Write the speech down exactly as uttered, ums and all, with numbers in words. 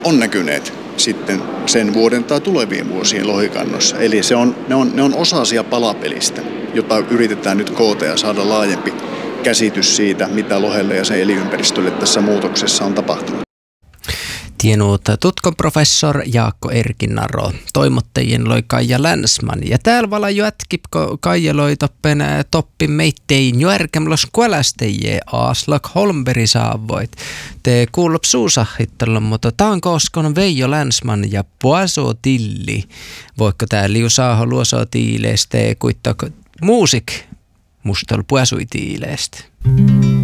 on näkyneet sitten sen vuoden tai tulevien vuosien lohikannossa. Eli se on, ne, on, ne on osasia palapelistä, jota yritetään nyt koota ja saada laajempi käsitys siitä, mitä lohelle ja sen elinympäristölle tässä muutoksessa on tapahtunut. Tienut tutkon professor Jaakko Erkinnaro, toimittajien loi Kaija Länsman. Ja täällä vala jätkipko Kaija loi toppen toppi meittein joärkämlos kuolästejie Aaslak Holmberg saavoit. Te kuulup suusahittelun, mutta taan koskon Veijo Länsman ja Puaso Tilli. Voikko tää liusaaho luoso tiileeste kuittak muusik mustol puasui tiileeste.